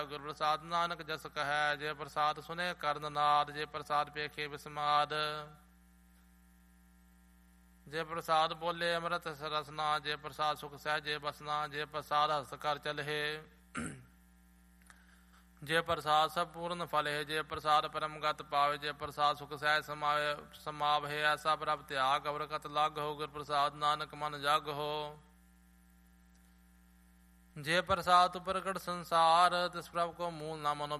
ਗੁਰ ਪ੍ਰਸਾਦ ਨਾਨਕ ਜਸ ਕਹੈ। ਜੇ ਪ੍ਰਸਾਦ ਸੁਨੇ ਕਰਨ ਨਾਦ, ਜੇ ਪ੍ਰਸਾਦ ਪੇਖੇ ਵਿਸਮਾਦ। ਜੇ ਪ੍ਰਸਾਦ ਬੋਲੇ ਅੰਮ੍ਰਿਤ ਰਸਨਾ, ਜੇ ਪ੍ਰਸਾਦ ਸੁਖ ਸਹਿਜੇ ਬਸਨਾ। ਜੇ ਪ੍ਰਸਾਦ ਹਸਤ ਕਰ ਚਲਹਿ, ਜੇ ਪ੍ਰਸਾਦ ਸਭ ਪੂਰਨ ਫਲ ਹੈ। ਜੇ ਪ੍ਰਸਾਦ ਪਰਮਗਤ ਪਾਵੇ, ਜੇ ਪ੍ਰਸਾਦ ਸੁਖ ਸਹਿਜ ਸਮਾਵਹਿ। ਐਸਾ ਪ੍ਰਭ ਤਿਆਗ ਅਵਰਕਤ ਲੱਗ ਹੋ, ਗੁਰ ਪ੍ਰਸਾਦ ਨਾਨਕ ਮਨ ਜਗ ਹੋ। ਜੇ ਪ੍ਰਸਾਦ ਪ੍ਰਗਟ ਸੰਸਾਰ, ਤਿਸ ਪ੍ਰਭ ਕੋ ਮੂਲ ਨਾ ਮਨੋ